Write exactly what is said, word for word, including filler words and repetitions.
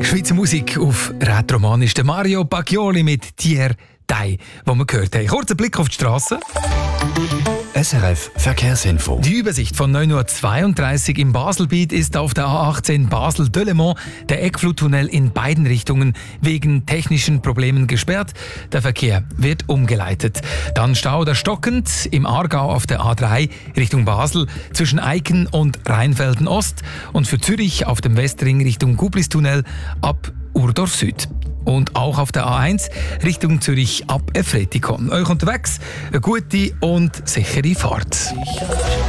Schweizer Musik auf Rätoromanisch. Der Mario Bacchioli mit «Tier Dei», wo wir gehört haben. Kurzer Blick auf die Straße. S R F Verkehrsinfo. Die Übersicht von neun Uhr zweiunddreißig im Baselbiet ist auf der A achtzehn Basel-Delemont der Eckfluttunnel in beiden Richtungen wegen technischen Problemen gesperrt. Der Verkehr wird umgeleitet. Dann Stau der stockend im Aargau auf der A drei Richtung Basel zwischen Eiken und Rheinfelden Ost und für Zürich auf dem Westring Richtung Gublistunnel ab Urdorf Süd. Und auch auf der A eins Richtung Zürich ab Efretikon. Euch unterwegs eine gute und sichere Fahrt.